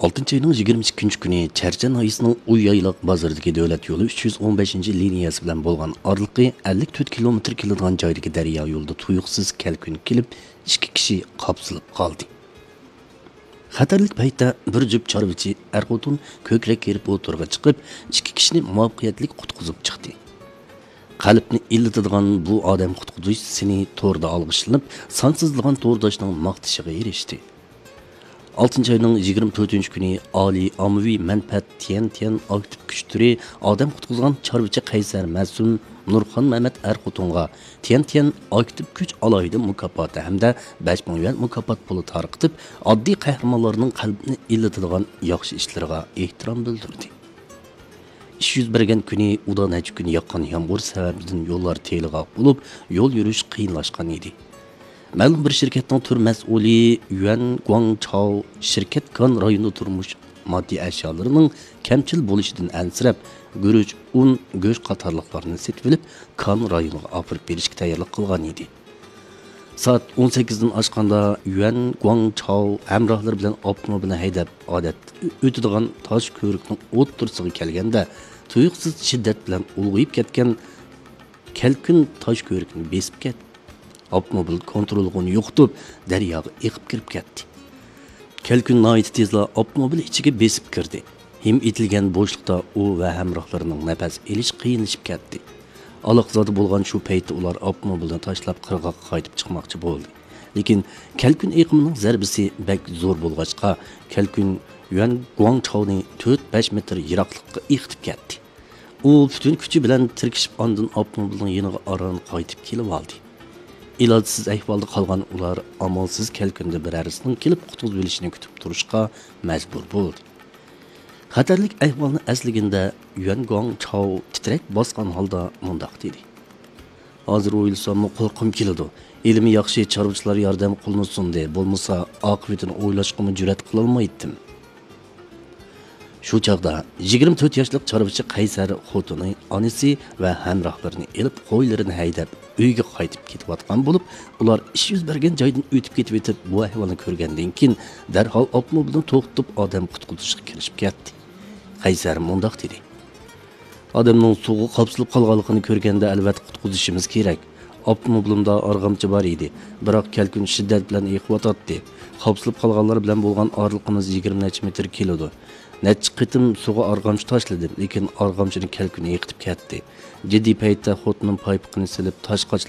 6 ayning 22 kuni Charchan ayisining Uyaylaq bozoridagi davlat yo'li 315-liniyasi bilan bo'lgan orliqi 54 kilometr keladigan joydagi daryo yo'lida tuyuqsiz kelkun kelib, 2 kishi qopsilib qoldi. Xatarlik paytda bir jup chorvachi er-xotin ko'krak kerib o'tirg'a chiqib, 2 kishini muvaffaqiyatli qutqizib chiqdi. Qalbni illatadigan bu odam qutqizuvchisini to'rda olg'ishlanib, sonsizlagan to'rdoshning maqtishiga erishdi. 6 ayning 24 kuni Oliy ommaviy manfaat Tian aktiv kuch turi odam qutqizgan chorvachi Qaysar Masum Nurxon Mehmet er-xotinga Tian aktiv kuch alohida mukofoti hamda 5000 yuan mukofot puli tarqitib, oddiy qahramonlarning qalbini illatadigan yaxshi ishlariga ehtirom bildirdi. İş yüz bergen kuni udan necha kun yoqqan yomg'ir sababidan yo'llar teliqoq bo'lib, yo'l yurish qiyinlashgan edi. Ma'lum bir shirkatning tur mas'uli Yuan Guangchao shirkat Kan rayonida turmush moddiy ashyolarining kamchil bo'lishidan ansirab, guruch, un, go'sht qatorliqlarini setib olib, Kan rayoniga olib berishga tayyorlik qilgan edi. Saat 18dan oshganda Yuan Guangchao hamrohlari bilan avtomobilni haydab odat o'tadigan tosh ko'rikning o'ttirsiga kelganda tuyuqsiz shiddat bilan ulg'ayib ketgan kelkun tosh ko'rikni besib ketdi. Avtomobil kontrolini yo'qotib, daryoga eqib kirib ketdi. Kelkun noit tezla avtomobil ichiga besib kirdi. Him etilgan bo'shliqda u va hamrohlarining nafas elish qiyinlashib ketdi. Alaqzada bo'lgan shu paytda ular avtomobilni tashlab qirg'oqqa qaytib chiqmoqchi bo'ldi. Lekin kelkun eqimining zarbisi bek zo'r bo'lg'achqa, kelkun Yuan Guangchao'ni 4-5 metr yiroqlikka eqitib ketdi. U butun kuchi bilan tirkishib ondan avtomobilning yoniga aran qaytib kelib oldi. İlojsiz ahvolda qolgan ular amalsiz kelkunda bir arisning kelib qutqizib olishini kutib turishga majbur bo'ldi. Xatarlik ahvolni asligida Yuan Guangchao titrak bosgan holda mundaq dedi. Hozir o'ylasam qo'rqim keladi. Ilmi yaxshi chorvachilar yordam qilinsin de, bo'lmasa oqibatini o'ylashga jur'at qila olmaydim. Shu chaqda 24 yoshli chorvachi Qaysar xotini, onasi va hamrohlarini elib qo'ylarini haydab uyga qaytib ketayotgan bo'lib, ular ish yuz bergan joydan o'tib ketib bu ahvolni ko'rgandan keyin darhol avtomobilni to'xtatib odam qutqizishga kirishib ketdi. Qaysar mundaq dedi. Odamning suvga qopsilib qolganligini ko'rganda albatta qutqizishimiz kerak. Avtomobilimda arg'amchi bor edi, biroq kelkun shiddat bilan eqiyotdi. Qopsilib qolganlar bilan bo'lgan orliqimiz 20 metr keladi. Necha qitim suvga arg'amchi tashladim, lekin arg'amchini kelkun eqitib ketdi. Jiddiy paytda xotinim paypiqini silib tosh